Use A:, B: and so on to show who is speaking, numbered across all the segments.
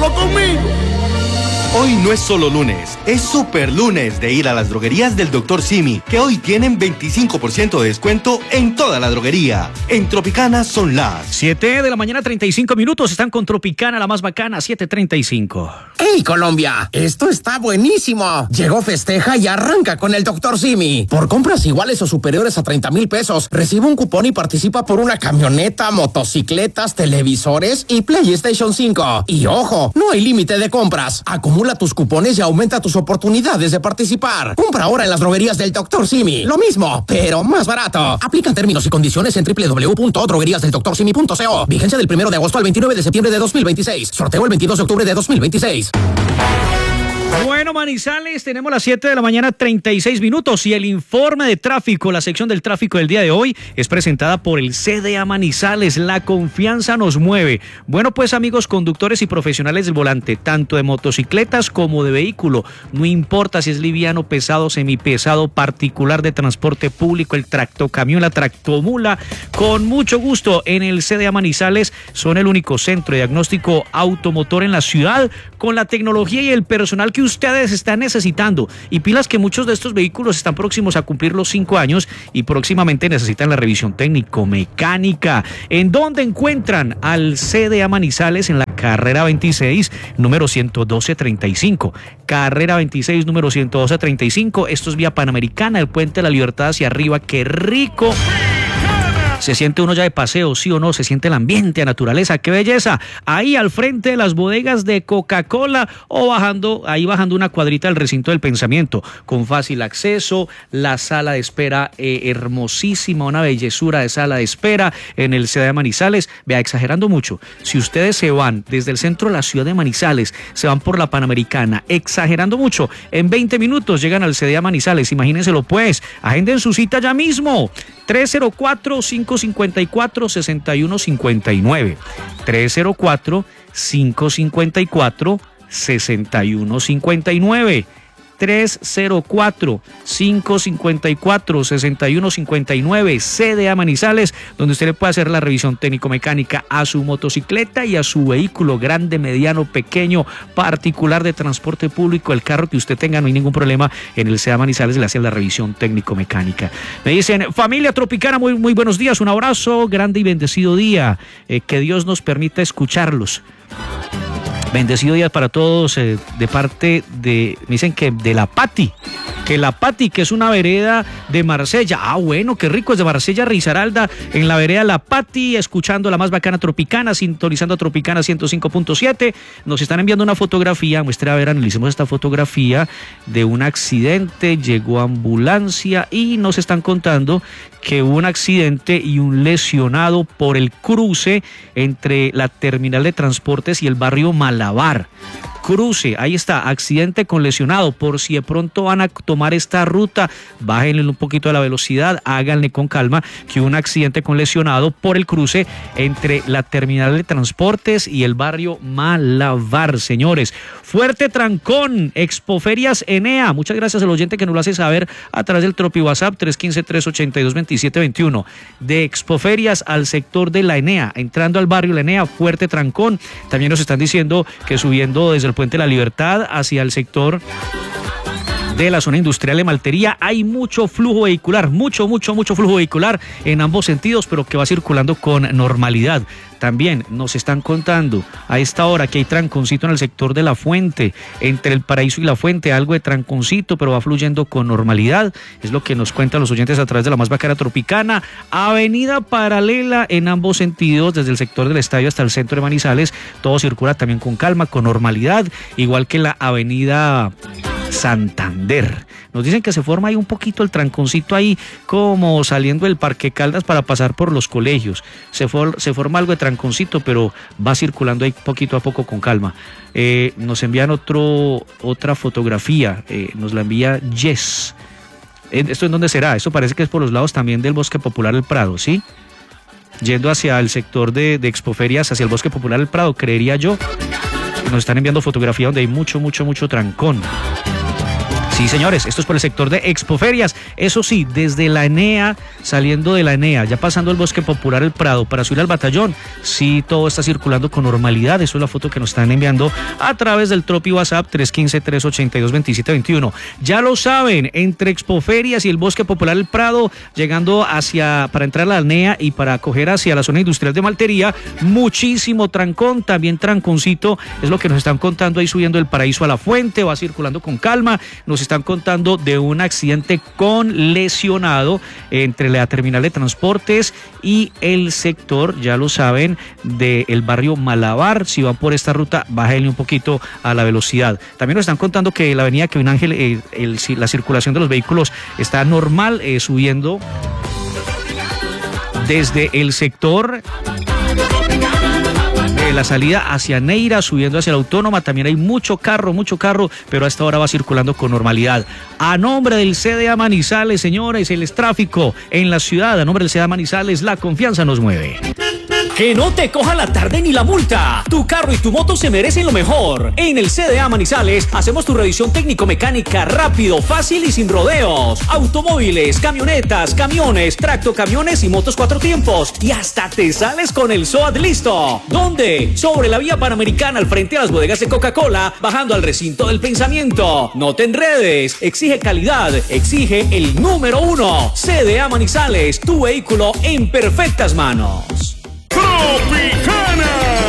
A: solo conmigo.
B: Hoy no es solo lunes, es super lunes de ir a las droguerías del Dr. Simi, que hoy tienen 25% de descuento en toda la droguería. En Tropicana son las
C: 7 de la mañana, 35 minutos. Están con Tropicana, la más bacana, 7:35.
D: ¡Hey, Colombia! Esto está buenísimo. Llegó Festeja y arranca con el Dr. Simi. Por compras iguales o superiores a 30,000 pesos, recibe un cupón y participa por una camioneta, motocicletas, televisores y PlayStation 5. Y ojo, no hay límite de compras. Acumula tus cupones y aumenta tus oportunidades de participar. Compra ahora en las droguerías del Dr. Simi. Lo mismo, pero más barato. Aplican términos y condiciones en www.drogueriasdelDrSimi.co. Vigencia del 1 de agosto al 29 de septiembre de 2026. Sorteo el 22 de octubre de 2026.
C: Bueno, Manizales, tenemos las 7 de la mañana, 36 minutos y el informe de tráfico, la sección del tráfico del día de hoy es presentada por el CDA Manizales. La confianza nos mueve. Bueno, pues amigos conductores y profesionales del volante, tanto de motocicletas como de vehículo, no importa si es liviano, pesado, semipesado, particular, de transporte público, el tractocamión, la tractomula, con mucho gusto en el CDA Manizales son el único centro de diagnóstico automotor en la ciudad con la tecnología y el personal que ustedes están necesitando, y pilas que muchos de estos vehículos están próximos a cumplir los 5 años y próximamente necesitan la revisión técnico-mecánica. ¿En dónde encuentran al CDA Manizales? En la carrera 26, número 11235. Carrera 26, número 11235. Esto es vía Panamericana, el Puente de la Libertad hacia arriba. ¡Qué rico! Se siente uno ya de paseo, sí o no, se siente el ambiente, la naturaleza, qué belleza. Ahí al frente de las bodegas de Coca-Cola o bajando una cuadrita del recinto del pensamiento, con fácil acceso, la sala de espera hermosísima, una bellezura de sala de espera en el CDA de Manizales. Vea, exagerando mucho, si ustedes se van desde el centro de la ciudad de Manizales, se van por la Panamericana, exagerando mucho, en 20 minutos llegan al CDA Manizales, imagínenselo pues, agenden su cita ya mismo. 304-554-6159. 304-554-6159. 304-554-6159, CDA Manizales, donde usted le puede hacer la revisión técnico-mecánica a su motocicleta y a su vehículo grande, mediano, pequeño, particular, de transporte público, el carro que usted tenga, no hay ningún problema. En el CDA Manizales le hacen la revisión técnico-mecánica. Me dicen, familia Tropicana, muy buenos días, un abrazo, grande y bendecido día, que Dios nos permita escucharlos. Bendecido día para todos, de parte de, me dicen que de La Pati, que es una vereda de Marsella. Ah, bueno, qué rico, es de Marsella, Risaralda, en la vereda La Pati, escuchando la más bacana Tropicana, sintonizando Tropicana 105.7. Nos están enviando una fotografía, muestre a ver, analicemos esta fotografía de un accidente, llegó ambulancia y nos están contando que hubo un accidente y un lesionado por el cruce entre la terminal de transportes y el barrio Malabar. Cruce, ahí está, accidente con lesionado. Por si de pronto van a tomar esta ruta, bájenle un poquito de la velocidad, háganle con calma, que hubo un accidente con lesionado por el cruce entre la terminal de transportes y el barrio Malabar, señores. Fuerte trancón, Expoferias Enea. Muchas gracias al oyente que nos lo hace saber a través del Tropi WhatsApp 315-382-2721. De Expoferias al sector de la Enea, entrando al barrio La Enea, fuerte trancón. También nos están diciendo que subiendo desde el Puente de la Libertad hacia el sector de la zona industrial de Maltería hay mucho flujo vehicular, mucho flujo vehicular en ambos sentidos, pero que va circulando con normalidad. También nos están contando a esta hora que hay tranconcito en el sector de La Fuente, entre el Paraíso y La Fuente, algo de tranconcito, pero va fluyendo con normalidad. Es lo que nos cuentan los oyentes a través de la más bacana Tropicana. Avenida paralela en ambos sentidos, desde el sector del estadio hasta el centro de Manizales. Todo circula también con calma, con normalidad, igual que la avenida Santander. Nos dicen que se forma ahí un poquito el tranconcito ahí, como saliendo del Parque Caldas para pasar por los colegios. Se forma algo de tranconcito, pero va circulando ahí poquito a poco con calma. Nos envían otra fotografía, nos la envía Jess. ¿Esto en dónde será? Esto parece que es por los lados también del Bosque Popular El Prado, ¿sí? Yendo hacia el sector de Expoferias, hacia el Bosque Popular El Prado, creería yo. Nos están enviando fotografía donde hay mucho trancón. Sí, señores, esto es por el sector de Expoferias. Eso sí, desde la ENEA, saliendo de la ENEA, ya pasando el Bosque Popular El Prado para subir al Batallón, sí, todo está circulando con normalidad. Eso es la foto que nos están enviando a través del Tropi WhatsApp 315-382-2721. Ya lo saben, entre Expoferias y el Bosque Popular El Prado, llegando para entrar a la ENEA y para coger hacia la zona industrial de Maltería, muchísimo trancón, también tranconcito, es lo que nos están contando ahí subiendo el Paraíso a la Fuente, va circulando con calma. Nos están contando de un accidente con lesionado entre la terminal de transportes y el sector, ya lo saben, del barrio Malabar. Si van por esta ruta, bájenle un poquito a la velocidad. También nos están contando que la avenida Kevin Ángel, la circulación de los vehículos está normal, subiendo desde el sector la salida hacia Neira, subiendo hacia la Autónoma. También hay mucho carro, pero a esta hora va circulando con normalidad. A nombre del CDA Manizales, señores, el tráfico en la ciudad, a nombre del CDA Manizales, la confianza nos mueve.
A: Que no te coja la tarde ni la multa. Tu carro y tu moto se merecen lo mejor. En el CDA Manizales hacemos tu revisión técnico-mecánica rápido, fácil y sin rodeos. Automóviles, camionetas, camiones, tractocamiones y motos 4 tiempos. Y hasta te sales con el SOAT listo. ¿Dónde? Sobre la vía Panamericana al frente a las bodegas de Coca-Cola, bajando al recinto del pensamiento. No te enredes. Exige calidad. Exige el número 1. CDA Manizales, tu vehículo en perfectas manos.
E: Tropicana.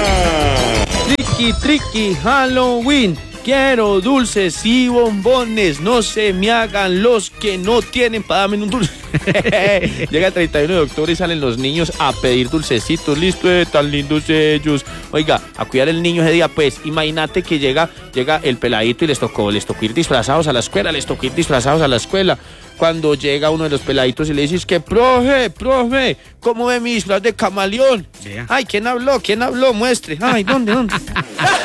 E: Triqui, Halloween. Quiero dulces y bombones. No se me hagan los que no tienen para darme un dulce. Llega el 31 de octubre y salen los niños a pedir dulcecitos. Listo, tan lindos ellos. Oiga, a cuidar el niño ese día, pues. Imagínate que llega el peladito y les tocó ir disfrazados a la escuela. Cuando llega uno de los peladitos y le dices que, profe, ¿cómo ve mi disfraz de camaleón?
C: Yeah.
E: Ay, ¿quién habló? Muestre. Ay, ¿dónde?